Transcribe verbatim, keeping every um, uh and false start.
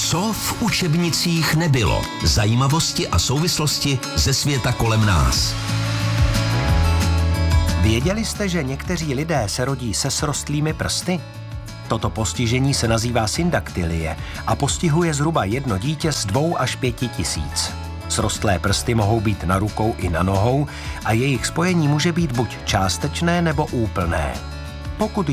Co v učebnicích nebylo? Zajímavosti a souvislosti ze světa kolem nás. Věděli jste, že někteří lidé se rodí se srostlými prsty? Toto postižení se nazývá syndaktylie a postihuje zhruba jedno dítě z dvou až pěti tisíc. Srostlé prsty mohou být na rukou i na nohou a jejich spojení může být buď částečné nebo úplné. Pokud